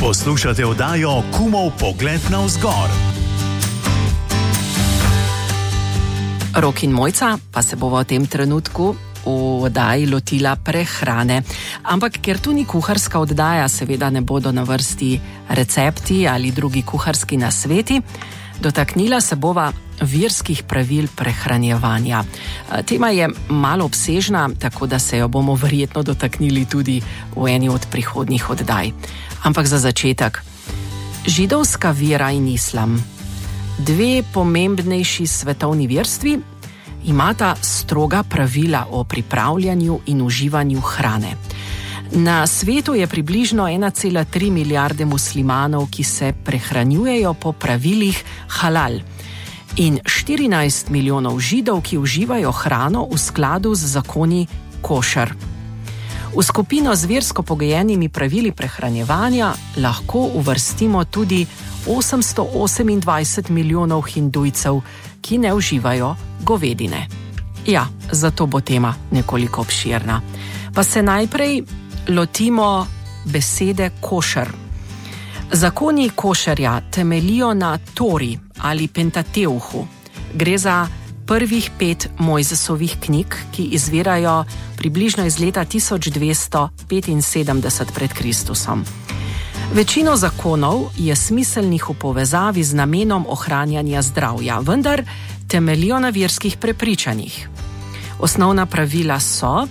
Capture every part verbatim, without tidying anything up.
Poslušate oddajo Kumov pogled navzgor. Rok in Mojca pa se bova v tem trenutku v oddaji lotila prehrane. Ampak ker tu ni kuharska oddaja, seveda ne bodo na vrsti recepti ali drugi kuharski nasveti, dotaknila se bova verskih pravil prehranjevanja. Tema je malo obsežna, tako da se jo bomo verjetno dotaknili tudi v eni od prihodnjih oddaj. Ampak za začetek, židovska vera in islam, dve pomembnejši svetovni verstvi, imata stroga pravila o pripravljanju in uživanju hrane. Na svetu je približno ena cela tri milijarde muslimanov, ki se prehranjujejo po pravilih halal, in štirinajst milijonov židov, ki uživajo hrano v skladu z zakoni košer. V skupino z versko pogojenimi pravili prehranjevanja lahko uvrstimo tudi osemsto osemindvajset milijonov hindujcev, ki ne uživajo govedine. Ja, zato bo tema nekoliko obširna. Pa se najprej lotimo besede košer. Zakoni košerja temelijo na Tori ali Pentateuhu. Gre za prvih pet Mojzesovih knjig, ki izvirajo približno iz leta tisoč dvesto petinsedemdeset pred Kristusom. Večino zakonov je smiselnih v povezavi z namenom ohranjanja zdravja, vendar temelijo na verskih prepričanjih. Osnovna pravila so: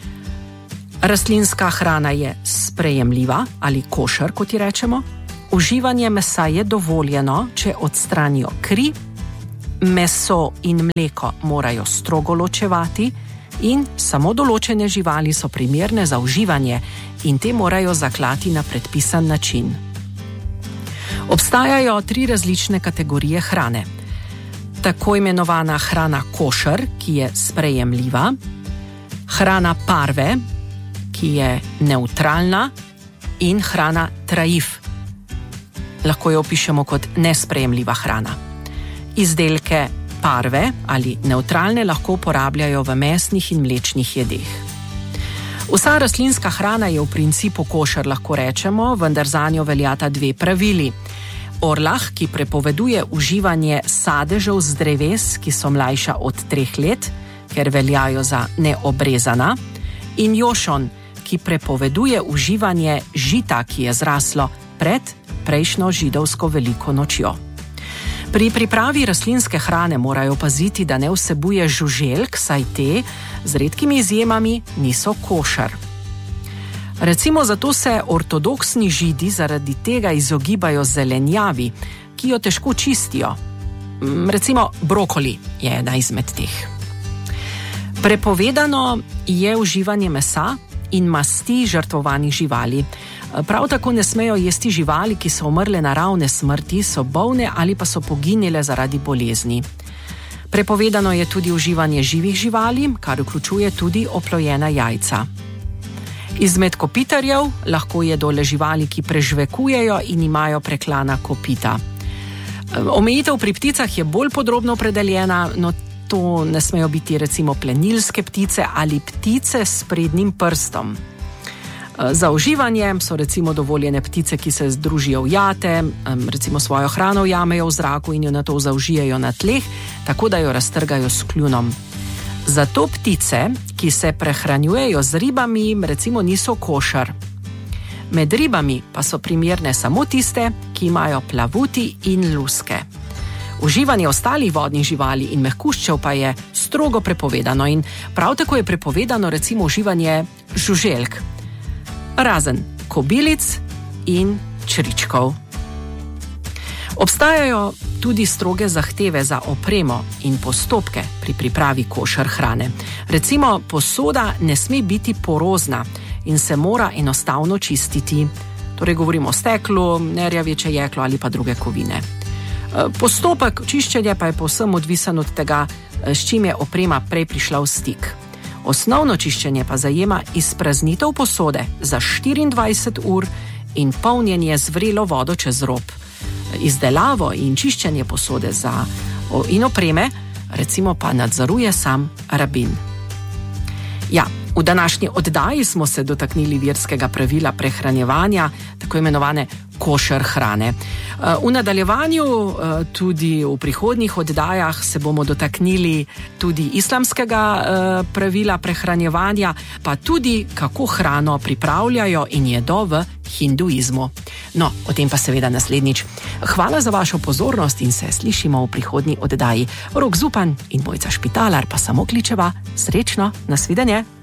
rastlinska hrana je sprejemljiva ali košer, kot ji rečemo, uživanje mesa je dovoljeno, če odstranijo kri, meso in mleko morajo strogo ločevati in samo določene živali so primerne za uživanje in te morajo zaklati na predpisan način. Obstajajo tri različne kategorije hrane. Tako imenovana hrana košer, ki je sprejemljiva, hrana parve, ki je neutralna, in hrana traif. Lahko jo opišemo kot nesprejemljiva hrana. Izdelke parve ali neutralne lahko uporabljajo v mesnih in mlečnih jedeh. Vsa rastlinska hrana je v principu košer, lahko rečemo, vendar zanjo veljata dve pravili. Orlah, ki prepoveduje uživanje sadežev z dreves, ki so mlajša od treh let, ker veljajo za neobrezana, in Jošon, ki prepoveduje uživanje žita, ki je zraslo pred prejšnjo židovsko veliko nočjo. Pri pripravi rastlinske hrane morajo paziti, da ne vsebuje žuželk, saj te, z redkimi izjemami, niso košer. Recimo zato se ortodoksni židi zaradi tega izogibajo zelenjavi, ki jo težko čistijo. Recimo brokoli je ena izmed teh. Prepovedano je uživanje mesa in masti žrtvovanih živali. Prav tako ne smejo jesti živali, ki so umrle naravne smrti, so bolne ali pa so poginile zaradi bolezni. Prepovedano je tudi uživanje živih živali, kar vključuje tudi oplojena jajca. Izmed kopitarjev lahko jedo le živali, ki prežvekujejo in imajo preklana kopita. Omejitev pri pticah je bolj podrobno opredeljena, no to ne smejo biti recimo plenilske ptice ali ptice s prednjim prstom. Za uživanje so recimo dovoljene ptice, ki se združijo v jate, recimo svojo hrano jamejo v zraku in jo nato zaužijejo na tleh, tako da jo raztrgajo s kljunom. Zato ptice, ki se prehranjujejo z ribami, recimo niso košer. Med ribami pa so primerne samo tiste, ki imajo plavuti in luske. Uživanje ostalih vodnih živali in mehkuščev pa je strogo prepovedano in prav tako je prepovedano recimo uživanje žuželk, razen kobilic in čričkov. Obstajajo tudi stroge zahteve za opremo in postopke pri pripravi košer hrane. Recimo, posoda ne sme biti porozna in se mora enostavno čistiti. Torej govorimo o steklu, nerjaveče jeklo ali pa druge kovine. Postopek čiščenja pa je povsem odvisen od tega, s čim je oprema prej prišla v stik. Osnovno čiščenje pa zajema izpraznitev posode za štiriindvajset ur in polnjenje z vrelo vodo čez rob. Izdelavo in čiščenje posode za in opreme recimo pa nadzoruje sam rabin. Ja, V današnji oddaji smo se dotaknili verskega pravila prehranjevanja, tako imenovane košer hrane. V nadaljevanju, tudi v prihodnjih oddajah, se bomo dotaknili tudi islamskega pravila prehranjevanja, pa tudi kako hrano pripravljajo in jedo v hinduizmu. No, o tem pa seveda naslednjič. Hvala za vašo pozornost in se slišimo v prihodnji oddaji. Rok Zupan in Mojca Špitalar pa samo kličeva. Srečno, nasvidenje!